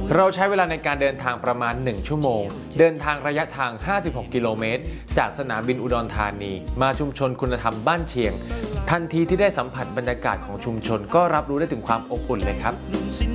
เราใช้เวลาในการเดินทางประมาณ1 ชั่วโมงเดินทางระยะทาง56 กิโลเมตรจากสนามบินอุดรธานีมาชุมชนคุณธรรมบ้านเชียงทันทีที่ได้สัมผัสบรรยากาศของชุมชนก็รับรู้ได้ถึงความอบอุ่นเลยครับ